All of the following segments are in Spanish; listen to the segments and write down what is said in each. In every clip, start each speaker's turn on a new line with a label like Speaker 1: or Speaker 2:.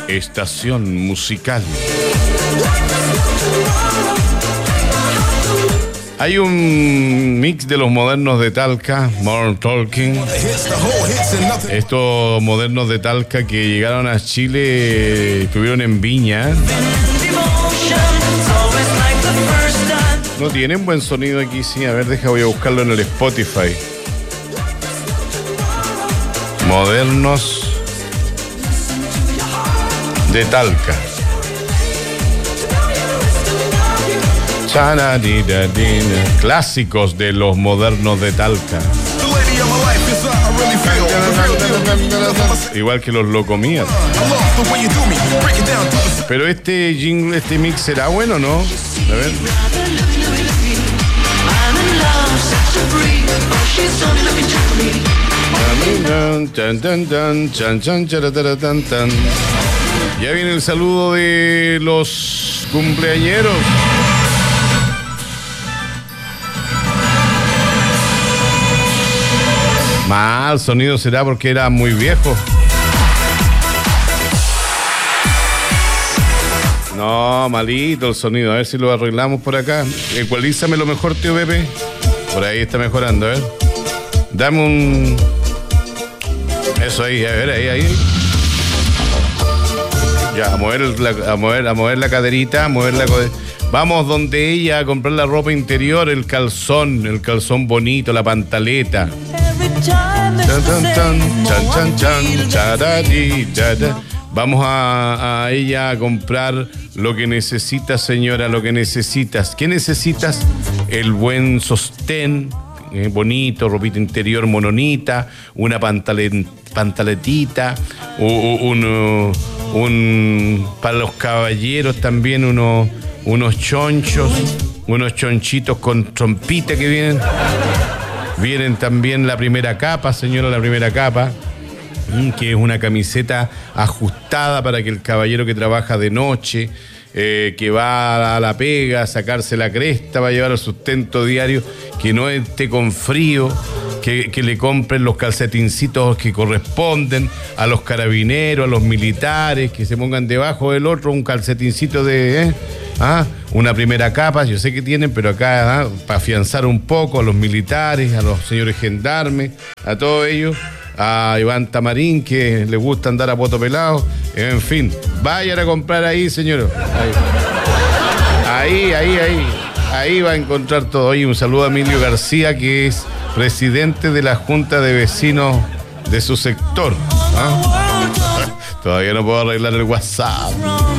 Speaker 1: Estación musical. Hay un mix de los modernos de Talca, Modern Talking. Estos modernos de Talca que llegaron a Chile, estuvieron en Viña. No tienen buen sonido aquí, sí. A ver, voy a buscarlo en el Spotify. Modernos de Talca. Clásicos de los modernos de Talca. Igual que los Locomías. Pero este mix será bueno, ¿no? A ver. Ya viene el saludo de los cumpleañeros. Mal sonido será porque era muy viejo. No, malito el sonido. A ver si lo arreglamos por acá. Ecualízamelo mejor, tío Pepe. Por ahí está mejorando, a ver. Dame un... Eso ahí, a ver, ahí. Ya, a mover la caderita, Vamos donde ella a comprar la ropa interior, el calzón bonito, la pantaleta. Vamos a ella a comprar lo que necesita, señora, lo que necesitas. ¿Qué necesitas? El buen sostén, bonito, ropita interior mononita, una pantaletita, para los caballeros también unos chonchos, unos chonchitos con trompita que vienen. Vienen también la primera capa, señora, la primera capa, que es una camiseta ajustada para que el caballero que trabaja de noche, que va a la pega, a sacarse la cresta, va a llevar el sustento diario, que no esté con frío, que le compren los calcetincitos que corresponden a los carabineros, a los militares, que se pongan debajo del otro un calcetincito de... una primera capa, yo sé que tienen, pero acá para afianzar un poco a los militares, a los señores gendarmes, a todos ellos, a Iván Tamarín, que le gusta andar a poto pelado, en fin, vayan a comprar ahí, señor. Ahí va a encontrar todo. Oye, un saludo a Emilio García, que es presidente de la Junta de Vecinos de su sector. Todavía no puedo arreglar el WhatsApp.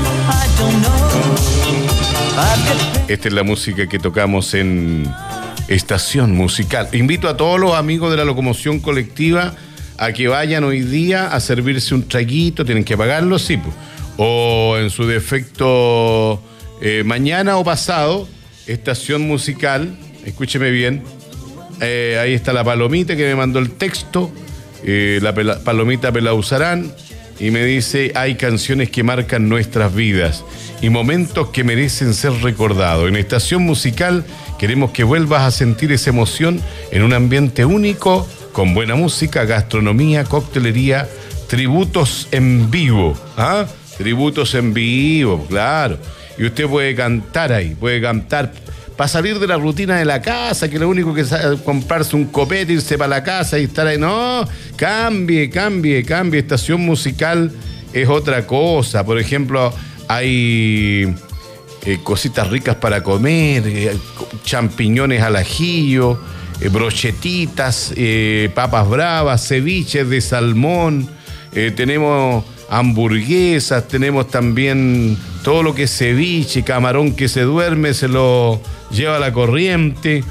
Speaker 1: Esta es la música que tocamos en Estación Musical. Invito a todos los amigos de la locomoción colectiva a que vayan hoy día a servirse un traguito. Tienen que pagarlo, sí, pues. O en su defecto mañana o pasado, Estación Musical, escúcheme bien, ahí está la Palomita que me mandó el texto, Palomita Pelauzarán, y me dice: hay canciones que marcan nuestras vidas y momentos que merecen ser recordados. En Estación Musical queremos que vuelvas a sentir esa emoción en un ambiente único, con buena música, gastronomía, coctelería, tributos en vivo. Tributos en vivo, claro. Y usted puede cantar ahí, para salir de la rutina de la casa, que lo único que es comprarse un copete, irse para la casa y estar ahí. No, cambie. Estación Musical es otra cosa. Por ejemplo, hay cositas ricas para comer, champiñones al ajillo, brochetitas, papas bravas, ceviches de salmón, tenemos hamburguesas, tenemos también todo lo que es ceviche, camarón que se duerme, se lo lleva la corriente.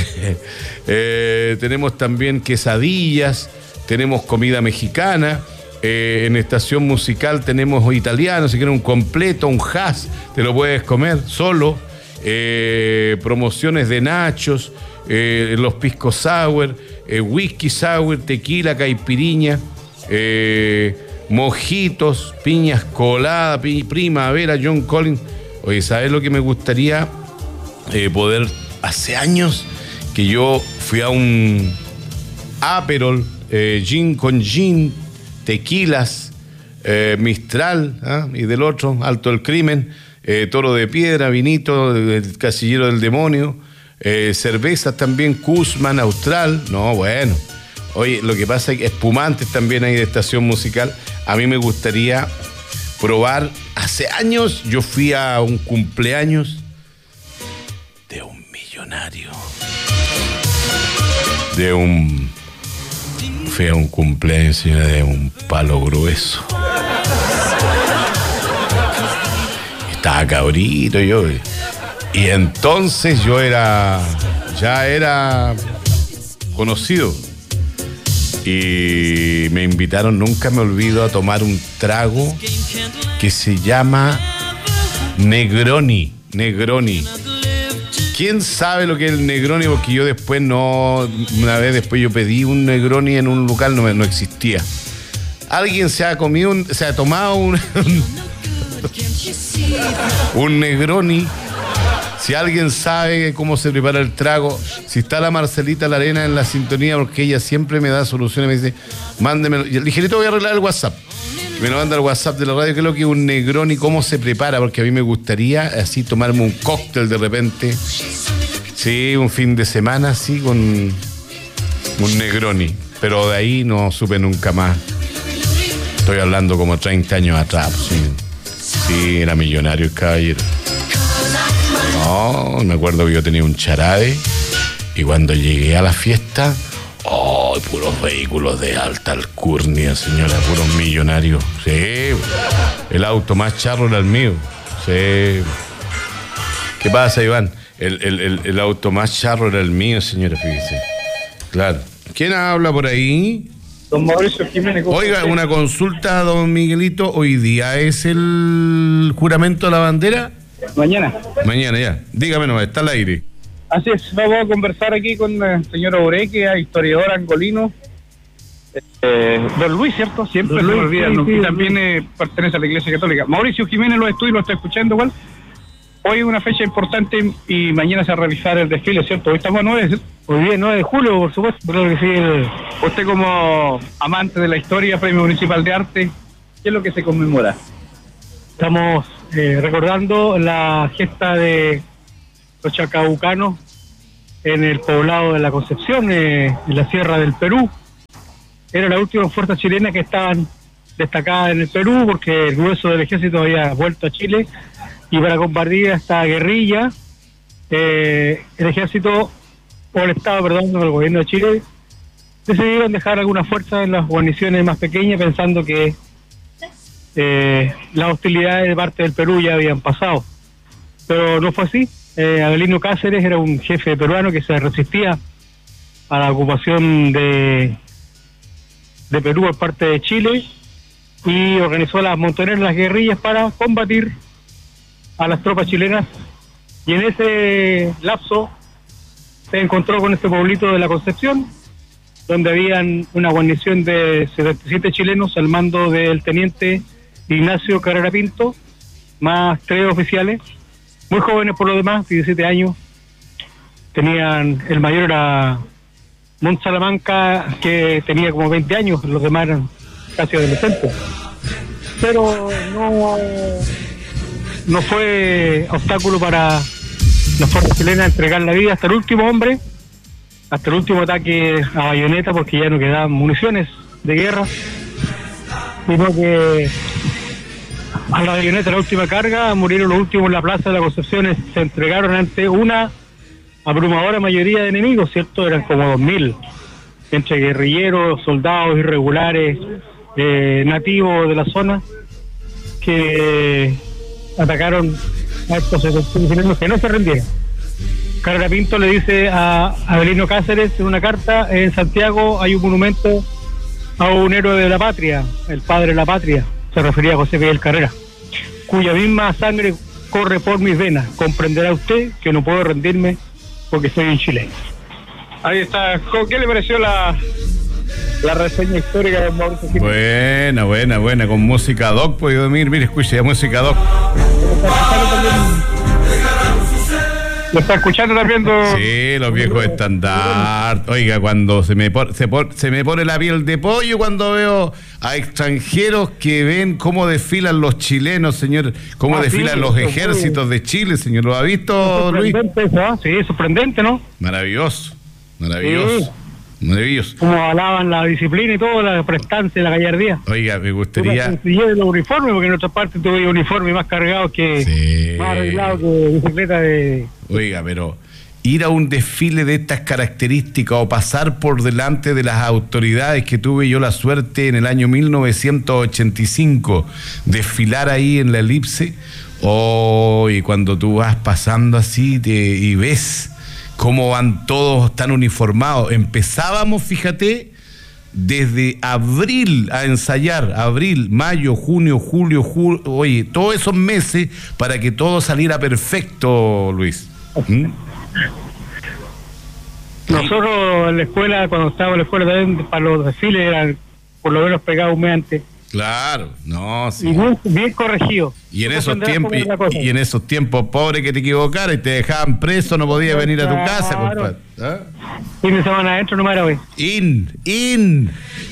Speaker 1: Tenemos también quesadillas, tenemos comida mexicana. En Estación Musical tenemos italiano, si quieres un completo, un hash, te lo puedes comer solo. Promociones de nachos, los pisco sour, whisky sour, tequila, caipiriña, mojitos, piñas coladas, primavera, John Collins. Oye, ¿sabes lo que me gustaría poder? Hace años que yo fui a un Aperol, gin con gin, tequilas, Mistral, ¿ah? Y del otro, Alto del Crimen, Toro de Piedra, Vinito, el Casillero del Demonio, cervezas también, Kuzman, Austral. No, bueno. Oye, lo que pasa es que espumantes también hay de estación musical. A mí me gustaría probar. Hace años yo fui a un cumpleaños de un millonario. Fui a un cumpleaños, señora, de un palo grueso. Estaba cabrito yo. Y entonces yo ya era conocido. Y me invitaron, nunca me olvido, a tomar un trago que se llama Negroni. ¿Quién sabe lo que es el Negroni? Porque yo después una vez después yo pedí un Negroni en un local, no existía. Alguien se ha tomado un Negroni. Si alguien sabe cómo se prepara el trago, si está la Marcelita Larena en la sintonía, porque ella siempre me da soluciones, me dice, mándemelo. Y ligerito voy a arreglar el WhatsApp. Me lo manda el WhatsApp de la radio, que es lo que es un Negroni, cómo se prepara, porque a mí me gustaría así tomarme un cóctel de repente. Sí, un fin de semana así con un Negroni. Pero de ahí no supe nunca más. Estoy hablando como 30 años atrás. Sí, era millonario el caballero. No, me acuerdo que yo tenía un Charade y cuando llegué a la fiesta, puros vehículos de alta alcurnia, señora, puros millonarios. Sí, el auto más charro era el mío. Sí. ¿Qué pasa, Iván? El auto más charro era el mío, señora, fíjese. Claro. ¿Quién habla por ahí?
Speaker 2: Don Mauricio Jiménez.
Speaker 1: Oiga, una consulta, don Miguelito. ¿Hoy día es el juramento de la bandera?
Speaker 2: Mañana
Speaker 1: ya. Dígame nomás, está al aire.
Speaker 2: Así es, vamos a conversar aquí con el señor Oreque, historiador angolino. Don Luis, ¿cierto? Siempre se me olvida, sí, también pertenece a la Iglesia Católica. Mauricio Jiménez lo estudia y lo está escuchando igual. Hoy es una fecha importante y mañana se va a realizar el desfile, ¿cierto? Hoy estamos a 9, ¿cierto?
Speaker 3: Hoy día 9 de julio, por supuesto. Creo que sí.
Speaker 2: Usted como amante de la historia, Premio Municipal de Arte, ¿qué es lo que se conmemora?
Speaker 3: Estamos recordando la gesta de los chacabucanos en el poblado de La Concepción, en la Sierra del Perú. Era la última fuerza chilena que estaban destacadas en el Perú porque el grueso del ejército había vuelto a Chile y para combatir esta guerrilla el ejército o el Estado, perdón, el gobierno de Chile decidieron dejar algunas fuerzas en las guarniciones más pequeñas pensando que las hostilidades de parte del Perú ya habían pasado, pero no fue así. Avelino Cáceres era un jefe peruano que se resistía a la ocupación de Perú por parte de Chile y organizó las montoneras, las guerrillas para combatir a las tropas chilenas, y en ese lapso se encontró con este pueblito de La Concepción, donde habían una guarnición de 77 chilenos al mando del teniente Ignacio Carrera Pinto, más 3 oficiales, muy jóvenes por lo demás, 17 años. Tenían, el mayor era Mont Salamanca, que tenía como 20 años, los demás eran casi adolescentes. Pero no fue obstáculo para las fuerzas chilenas entregar la vida hasta el último hombre, hasta el último ataque a bayoneta, porque ya no quedaban municiones de guerra, sino que a la bayoneta, la última carga, murieron los últimos en la plaza de La Concepción. Se entregaron ante una abrumadora mayoría de enemigos, ¿cierto? Eran como 2000, entre guerrilleros, soldados irregulares, nativos de la zona, que atacaron a estos chilenos que no se rendieron. Carrera Pinto le dice a Avelino Cáceres en una carta: en Santiago hay un monumento a un héroe de la patria, el padre de la patria, se refería a José Miguel Carrera, cuya misma sangre corre por mis venas. Comprenderá usted que no puedo rendirme porque soy un chileno.
Speaker 2: Ahí está. ¿Qué le pareció la reseña histórica de Mauricio Jiménez?
Speaker 1: Buena, con música doc, pues mire, escuche, música doc.
Speaker 2: Lo está escuchando también,
Speaker 1: Sí, los viejos estandartes. Oiga, cuando se me pone la piel de pollo cuando veo a extranjeros que ven cómo desfilan los chilenos, señor, cómo desfilan los ejércitos de Chile, señor. ¿Lo ha visto, Luis?
Speaker 2: Sí, sorprendente, ¿no?
Speaker 1: Maravilloso.
Speaker 2: Sí.
Speaker 1: Maravilloso.
Speaker 2: Como alaban la disciplina y todo, la prestancia, la gallardía.
Speaker 1: Oiga, me gustaría...
Speaker 2: Y los uniformes, porque en otra parte tuve uniformes más cargados que... Más arreglados que bicicleta de...
Speaker 1: Oiga, pero ir a un desfile de estas características o pasar por delante de las autoridades, que tuve yo la suerte en el año 1985, desfilar ahí en la Elipse, y cuando tú vas pasando así y ves cómo van todos tan uniformados. Empezábamos, fíjate, desde abril a ensayar, abril, mayo, junio, julio, oye, todos esos meses para que todo saliera perfecto, Luis.
Speaker 2: Nosotros en la escuela, cuando estábamos en la escuela también, para los desfiles eran por lo menos pegados un mes antes.
Speaker 1: Claro, no, sí.
Speaker 2: Y bien corregido.
Speaker 1: Y en esos tiempos, pobre que te equivocara y te dejaban preso, no podías venir a tu casa, compadre. ¿Ah?
Speaker 2: Fin de semana adentro no me era, güey.
Speaker 1: Un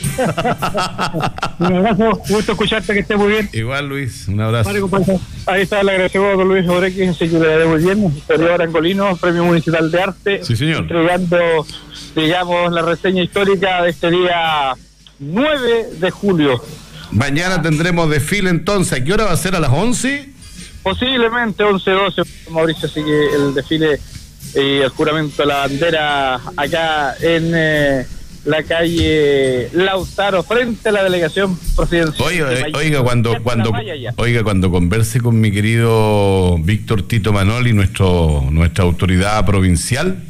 Speaker 2: abrazo, gusto escucharte, que estés muy bien.
Speaker 1: Igual, Luis, un abrazo.
Speaker 2: Ahí está el agradecido don Luis Oreque, así que le daré muy bien, historiador angolino, Premio Municipal de Arte.
Speaker 1: Sí, señor.
Speaker 2: Entregando, digamos, la reseña histórica de este día 9 de julio.
Speaker 1: Mañana tendremos desfile entonces. ¿A qué hora va a ser? ¿A las 11?
Speaker 2: Posiblemente 11, 12, Mauricio, así que el desfile y el juramento de la bandera acá en la calle Lautaro, frente a la delegación presidencial.
Speaker 1: Oiga, cuando converse con mi querido Víctor Tito Manoli, nuestra autoridad provincial,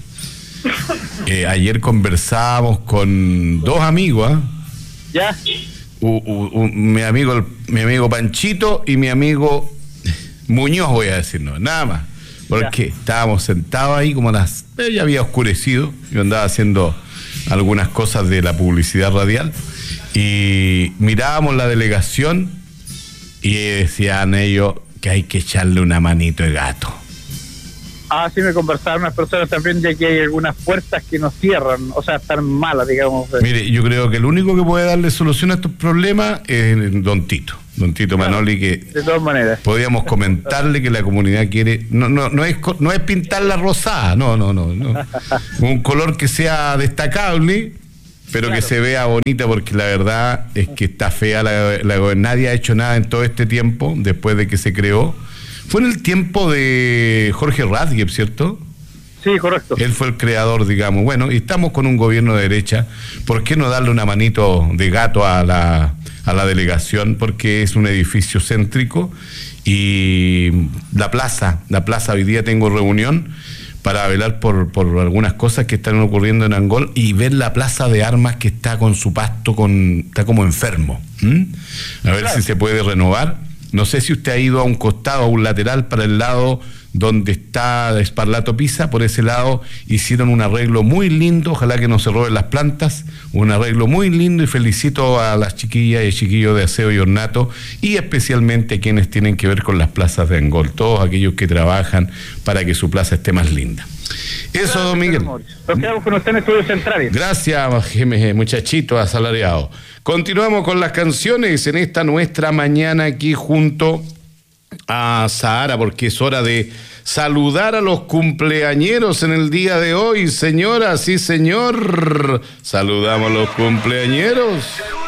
Speaker 1: ayer conversábamos con dos amigos,
Speaker 2: ¿ya?
Speaker 1: Mi amigo Panchito y mi amigo Muñoz, voy a decir, nada más, porque estábamos sentados ahí como ya había oscurecido, yo andaba haciendo algunas cosas de la publicidad radial y mirábamos la delegación y decían ellos que hay que echarle una manito de gato.
Speaker 2: Sí me conversaron unas personas también de que hay algunas puertas que nos cierran, o sea, están malas, digamos.
Speaker 1: Mire, yo creo que el único que puede darle solución a estos problemas es Don Tito Manoli, que
Speaker 2: de todas maneras
Speaker 1: podíamos comentarle que la comunidad quiere, no es pintarla rosada, no, un color que sea destacable, pero que se vea bonita, porque la verdad es que está fea nadie ha hecho nada en todo este tiempo, después de que se creó. Fue en el tiempo de Jorge Radgeb, ¿cierto?
Speaker 2: Sí, correcto.
Speaker 1: Él fue el creador, digamos. Bueno, y estamos con un gobierno de derecha. ¿Por qué no darle una manito de gato a la delegación? Porque es un edificio céntrico y la plaza, hoy día tengo reunión para velar por algunas cosas que están ocurriendo en Angol y ver la plaza de armas que está con su pasto, está como enfermo. A ver si se puede renovar. No sé si usted ha ido a un costado, a un lateral, para el lado donde está Esparlato Pisa. Por ese lado hicieron un arreglo muy lindo, ojalá que no se roben las plantas, un arreglo muy lindo, y felicito a las chiquillas y chiquillos de aseo y ornato, y especialmente a quienes tienen que ver con las plazas de Angol, todos aquellos que trabajan para que su plaza esté más linda. Eso, don Miguel.
Speaker 2: Nos quedamos con usted en Estudios Centrales.
Speaker 1: Gracias, muchachito asalariado. Continuamos con las canciones en esta nuestra mañana aquí junto a Sahara, porque es hora de saludar a los cumpleañeros en el día de hoy. Señora, sí señor, saludamos a los cumpleañeros.